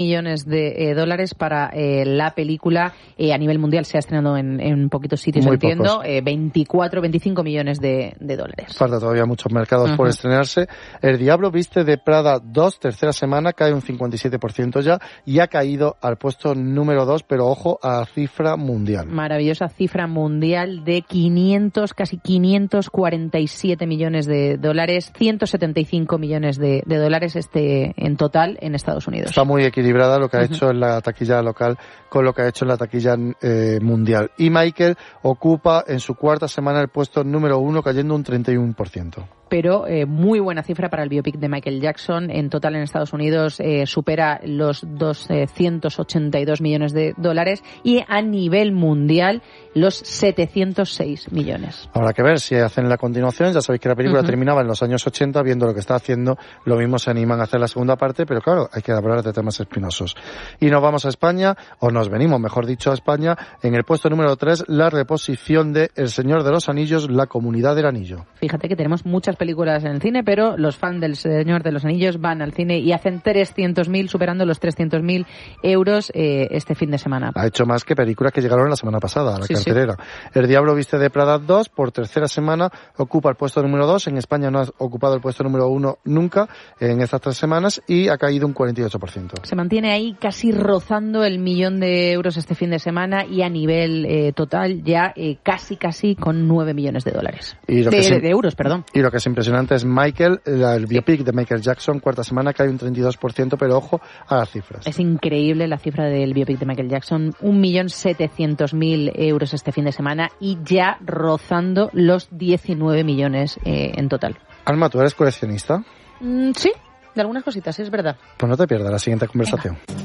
millones de dólares para la película. A nivel mundial se ha estrenado en poquitos sitios, muy entiendo. Pocos. 25 millones de dólares. Falta todavía muchos mercados por estrenarse. El Diablo Viste de Prada 2, tercera semana, cae un 57% ya y ha caído al puesto número 2, pero ojo a la cifra mundial. Maravillosa cifra mundial de casi 547 millones de dólares, 175 millones de dólares en total en Estados Unidos. Está muy equilibrada lo que ha hecho en la taquilla local con lo que ha hecho en la taquilla mundial. Y Michael ocupa en su cuarta semana el puesto número 1, cayendo un 31%. Pero muy buena cifra para el biopic de Michael Jackson. En total en Estados Unidos supera los 282 millones de dólares y a nivel mundial los 706 millones. Habrá que ver si hacen la continuación. Ya sabéis que la película terminaba en los años 80, viendo lo que está haciendo, lo mismo se animan a hacer la segunda parte, pero claro, hay que hablar de temas espinosos. Y nos vamos a España, o nos venimos, mejor dicho, a España. En el puesto número 3, la reposición de El Señor de los Anillos, La Comunidad del Anillo. Fíjate que tenemos muchas películas en el cine, pero los fans del Señor de los Anillos van al cine y hacen 300.000, superando los 300.000 euros este fin de semana. Ha hecho más que películas que llegaron la semana pasada a la cartelera. Sí. El Diablo Viste de Prada 2, por tercera semana, ocupa el puesto número 2. En España no ha ocupado el puesto número 1 nunca en estas 3 semanas y ha caído un 48%. Se mantiene ahí casi rozando el 1.000.000 de euros este fin de semana y a nivel total ya casi con 9 millones de dólares. De euros, perdón. Y lo que es impresionante es Michael, el biopic de Michael Jackson, cuarta semana, cae un 32%, pero ojo a las cifras. Es increíble la cifra del biopic de Michael Jackson, 1.700.000 euros este fin de semana y ya rozando los 19 millones en total. Alma, ¿tú eres coleccionista? Sí, de algunas cositas, es verdad. Pues no te pierdas la siguiente conversación. Venga.